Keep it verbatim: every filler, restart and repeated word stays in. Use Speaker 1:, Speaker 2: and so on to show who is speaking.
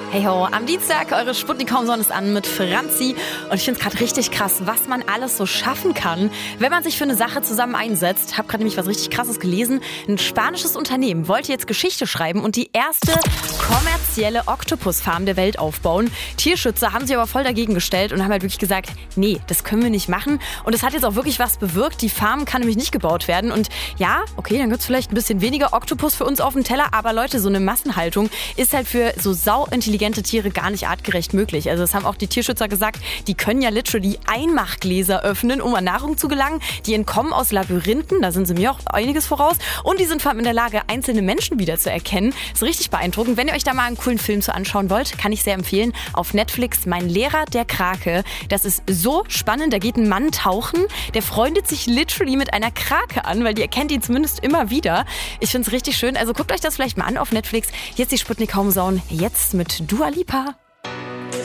Speaker 1: Hey ho, am Dienstag, eure Sputnik-Sonne ist an mit Franzi. Und ich finde es gerade richtig krass, was man alles so schaffen kann, wenn man sich für eine Sache zusammen einsetzt. Ich habe gerade nämlich was richtig Krasses gelesen. Ein spanisches Unternehmen wollte jetzt Geschichte schreiben und die erste kommerzielle Oktopusfarm der Welt aufbauen. Tierschützer haben sich aber voll dagegen gestellt und haben halt wirklich gesagt, nee, das können wir nicht machen. Und es hat jetzt auch wirklich was bewirkt. Die Farm kann nämlich nicht gebaut werden. Und ja, okay, dann gibt es vielleicht ein bisschen weniger Oktopus für uns auf dem Teller. Aber Leute, so eine Massenhaltung ist halt für so sauintelligente Tiere gar nicht artgerecht möglich. Also das haben auch die Tierschützer gesagt, die können ja literally Einmachgläser öffnen, um an Nahrung zu gelangen. Die entkommen aus Labyrinthen, da sind sie mir auch einiges voraus. Und die sind vor allem in der Lage, einzelne Menschen wieder zu erkennen. Ist richtig beeindruckend. Wenn ihr euch da mal einen coolen Film zu anschauen wollt, kann ich sehr empfehlen. Auf Netflix Mein Lehrer, der Krake. Das ist so spannend. Da geht ein Mann tauchen, der freundet sich literally mit einer Krake an, weil die erkennt ihn zumindest immer wieder. Ich finde es richtig schön. Also guckt euch das vielleicht mal an auf Netflix. Jetzt die Sputnik-Sonne, jetzt mit Dua Lipa.